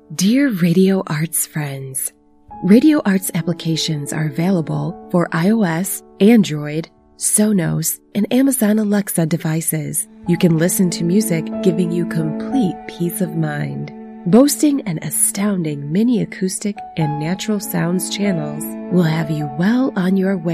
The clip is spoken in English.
Dear Radio Arts friends, Radio Arts applications are available for iOS, Android, Sonos, and Amazon Alexa devices. You can listen to music giving you complete peace of mind. Boasting an astounding mini acoustic and natural sounds channels will have you well on your way